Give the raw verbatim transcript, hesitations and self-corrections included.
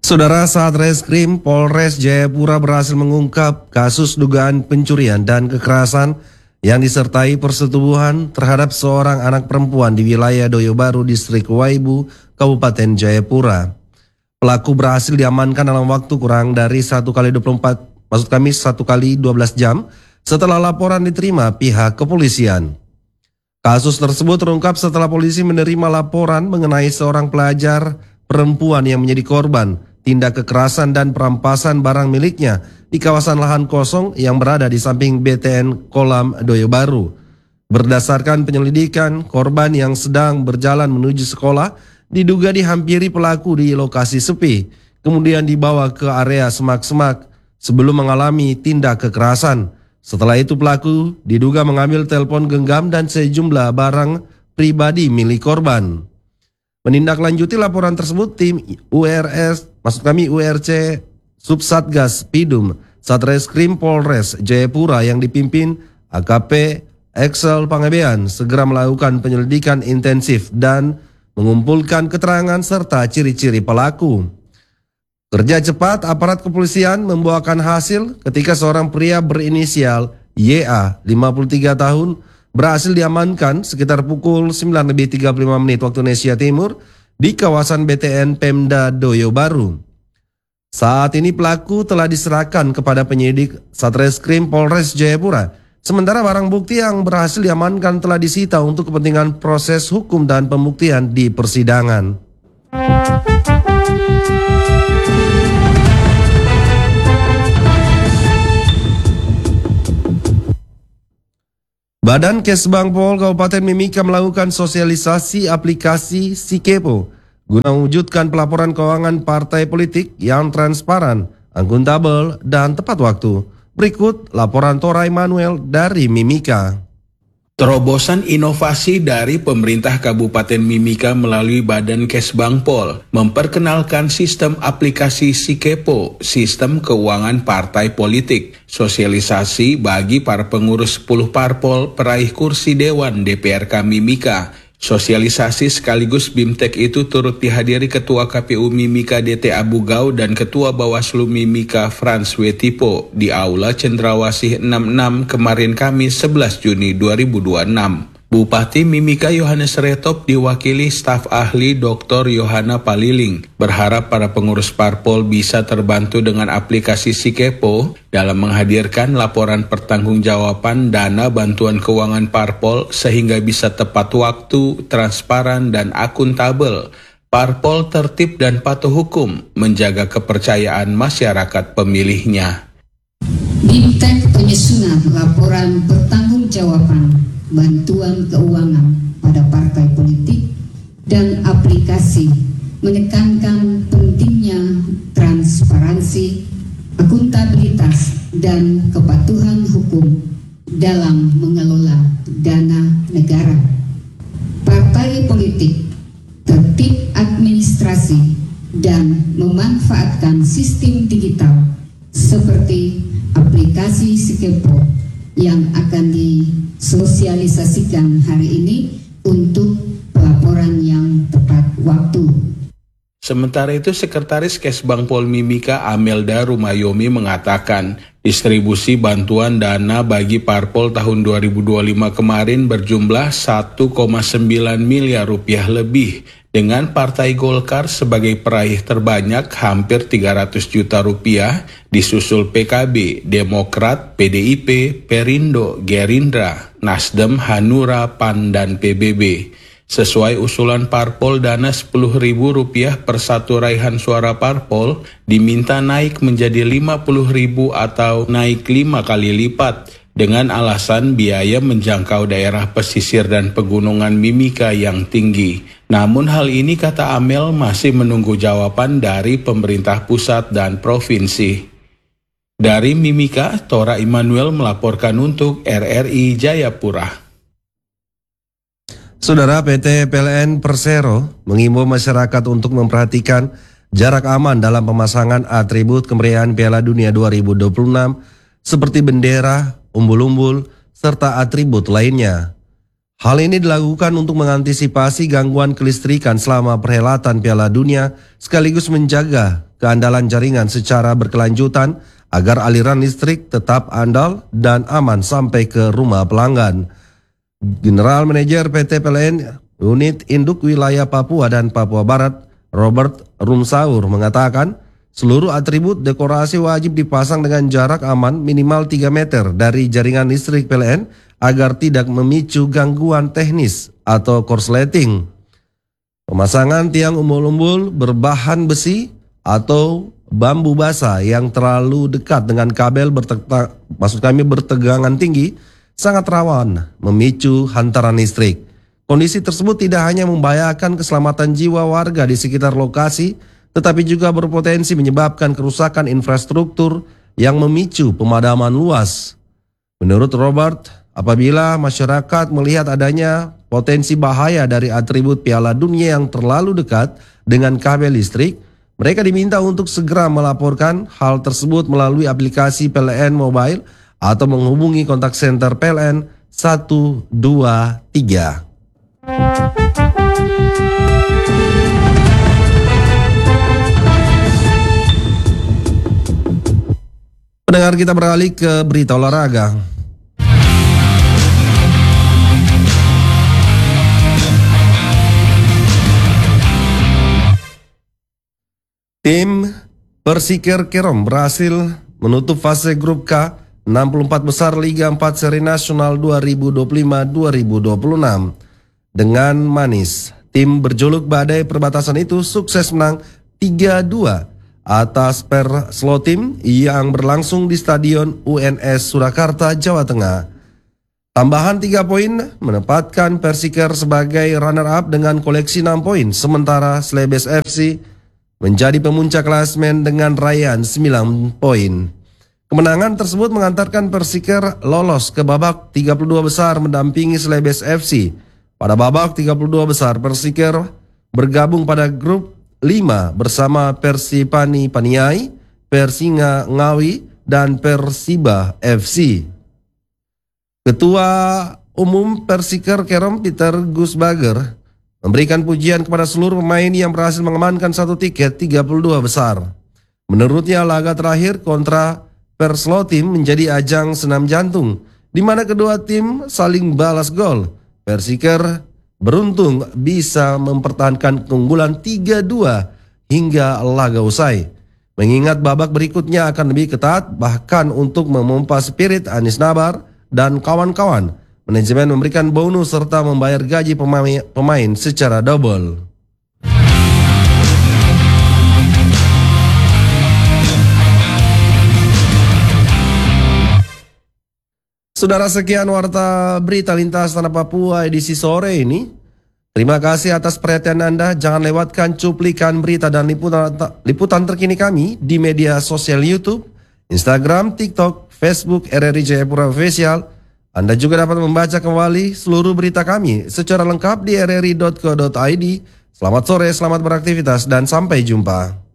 Saudara, Satreskrim Polres Jayapura berhasil mengungkap kasus dugaan pencurian dan kekerasan yang disertai persetubuhan terhadap seorang anak perempuan di wilayah Doyobaru, Distrik Waibu, Kabupaten Jayapura. Pelaku berhasil diamankan dalam waktu kurang dari satu kali dua puluh empat, maksud kami satu kali dua belas jam setelah laporan diterima pihak kepolisian. Kasus tersebut terungkap setelah polisi menerima laporan mengenai seorang pelajar perempuan yang menjadi korban tindak kekerasan dan perampasan barang miliknya di kawasan lahan kosong yang berada di samping B T N Kolam Doyobaru. Berdasarkan penyelidikan, korban yang sedang berjalan menuju sekolah diduga dihampiri pelaku di lokasi sepi, kemudian dibawa ke area semak-semak sebelum mengalami tindak kekerasan. Setelah itu pelaku diduga mengambil telepon genggam dan sejumlah barang pribadi milik korban. Menindaklanjuti laporan tersebut, tim U R S, maksud kami U R C Subsatgas Pidum Satreskrim Polres Jayapura yang dipimpin A K P Excel Pangebean segera melakukan penyelidikan intensif dan mengumpulkan keterangan serta ciri-ciri pelaku. Kerja cepat aparat kepolisian membuahkan hasil ketika seorang pria berinisial Y A, lima puluh tiga tahun, berhasil diamankan sekitar pukul sembilan lebih tiga puluh lima menit waktu Indonesia Timur di kawasan B T N Pemda Doyobaru. Saat ini pelaku telah diserahkan kepada penyidik Satreskrim Polres Jayapura. Sementara barang bukti yang berhasil diamankan telah disita untuk kepentingan proses hukum dan pembuktian di persidangan. Badan Kesbangpol Kabupaten Mimika melakukan sosialisasi aplikasi Sikepo guna mewujudkan pelaporan keuangan partai politik yang transparan, akuntabel, dan tepat waktu. Berikut laporan Torai Manuel dari Mimika. Terobosan inovasi dari pemerintah Kabupaten Mimika melalui Badan Kesbangpol memperkenalkan sistem aplikasi Sikepo, sistem keuangan partai politik, sosialisasi bagi para pengurus sepuluh parpol peraih kursi Dewan D P R K Mimika. Sosialisasi sekaligus BIMTEK itu turut dihadiri Ketua K P U Mimika D T Abu Gau dan Ketua Bawaslu Mimika Frans Wetipo di Aula Cendrawasih enam puluh enam kemarin Kamis sebelas Juni dua ribu dua puluh enam. Bupati Mimika Yohanes Retop diwakili staf ahli Doktor Yohana Paliling berharap para pengurus parpol bisa terbantu dengan aplikasi Sikepo dalam menghadirkan laporan pertanggungjawaban dana bantuan keuangan parpol sehingga bisa tepat waktu, transparan, dan akuntabel. Parpol tertib dan patuh hukum, menjaga kepercayaan masyarakat pemilihnya. BIMTEK penyusunan laporan pertanggungjawaban bantuan keuangan pada partai politik dan aplikasi menekankan pentingnya transparansi, akuntabilitas, dan kepatuhan hukum dalam mengelola dana negara. Partai politik tertib administrasi dan memanfaatkan sistem digital seperti aplikasi Sikepo yang akan disosialisasikan hari ini untuk pelaporan yang tepat waktu. Sementara itu, Sekretaris Kesbangpol Mimika Amelda Rumayomi mengatakan distribusi bantuan dana bagi parpol tahun dua ribu dua puluh lima kemarin berjumlah satu koma sembilan miliar rupiah lebih, dengan Partai Golkar sebagai peraih terbanyak hampir tiga ratus juta rupiah, disusul P K B, Demokrat, P D I P, Perindo, Gerindra, Nasdem, Hanura, P A N, dan P B B. Sesuai usulan parpol, dana sepuluh ribu rupiah per satu raihan suara parpol diminta naik menjadi lima puluh ribu atau naik lima kali lipat dengan alasan biaya menjangkau daerah pesisir dan pegunungan Mimika yang tinggi. Namun hal ini, kata Amel, masih menunggu jawaban dari pemerintah pusat dan provinsi. Dari Mimika, Tora Immanuel melaporkan untuk R R I Jayapura. Saudara, P T P L N Persero mengimbau masyarakat untuk memperhatikan jarak aman dalam pemasangan atribut kemeriahan Piala Dunia dua ribu dua puluh enam seperti bendera, umbul-umbul, serta atribut lainnya. Hal ini dilakukan untuk mengantisipasi gangguan kelistrikan selama perhelatan Piala Dunia sekaligus menjaga keandalan jaringan secara berkelanjutan agar aliran listrik tetap andal dan aman sampai ke rumah pelanggan. General Manager P T P L N Unit Induk Wilayah Papua dan Papua Barat, Robert Rumsaur mengatakan seluruh atribut dekorasi wajib dipasang dengan jarak aman minimal tiga meter dari jaringan listrik P L N agar tidak memicu gangguan teknis atau korsleting. Pemasangan tiang umbul-umbul berbahan besi atau bambu basah yang terlalu dekat dengan kabel bertega, maksud kami bertegangan tinggi sangat rawan memicu hantaran listrik. Kondisi tersebut tidak hanya membahayakan keselamatan jiwa warga di sekitar lokasi, tetapi juga berpotensi menyebabkan kerusakan infrastruktur yang memicu pemadaman luas. Menurut Robert, apabila masyarakat melihat adanya potensi bahaya dari atribut Piala Dunia yang terlalu dekat dengan kabel listrik, mereka diminta untuk segera melaporkan hal tersebut melalui aplikasi P L N Mobile atau menghubungi kontak center P L N satu dua tiga. Pendengar, kita beralih ke berita olahraga. Tim Persikir Kerom berhasil menutup fase grup K enam puluh empat besar Liga empat Seri Nasional dua ribu dua puluh lima dua ribu dua puluh enam dengan manis. Tim berjuluk Badai Perbatasan itu sukses menang tiga dua atas Perslotim yang berlangsung di Stadion U N S Surakarta, Jawa Tengah. Tambahan tiga poin menempatkan Persikir sebagai runner-up dengan koleksi enam poin, sementara Slebes F C menjadi pemuncak klasmen dengan raihan sembilan poin. Kemenangan tersebut mengantarkan Persikir lolos ke babak tiga puluh dua besar mendampingi Slebes F C. Pada babak tiga puluh dua besar, Persikir bergabung pada grup lima bersama Persipani Paniai, Persinga Ngawi, dan Persiba F C. Ketua Umum Persikir Kerom Peter Gusbager memberikan pujian kepada seluruh pemain yang berhasil mengamankan satu tiket tiga puluh dua besar. Menurutnya laga terakhir kontra Perslotim menjadi ajang senam jantung, di mana kedua tim saling balas gol. Persikir beruntung bisa mempertahankan keunggulan tiga dua hingga laga usai. Mengingat babak berikutnya akan lebih ketat, bahkan untuk memompa spirit Anis Nabar dan kawan-kawan, manajemen memberikan bonus serta membayar gaji pemain, pemain secara double. Saudara, sekian warta berita lintas tanah Papua edisi sore ini. Terima kasih atas perhatian Anda. Jangan lewatkan cuplikan berita dan liputan, liputan terkini kami di media sosial YouTube, Instagram, TikTok, Facebook R R I Jayapura Official. Anda juga dapat membaca kembali seluruh berita kami secara lengkap di r r i dot co dot i d. Selamat sore, selamat beraktivitas, dan sampai jumpa.